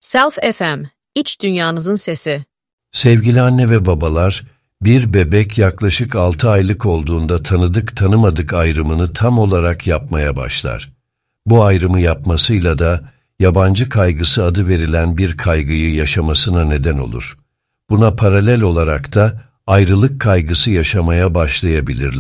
Self FM, iç dünyanızın sesi. Sevgili anne ve babalar, bir bebek yaklaşık 6 aylık olduğunda tanıdık tanımadık ayrımını tam olarak yapmaya başlar. Bu ayrımı yapmasıyla da yabancı kaygısı adı verilen bir kaygıyı yaşamasına neden olur. Buna paralel olarak da ayrılık kaygısı yaşamaya başlayabilirler.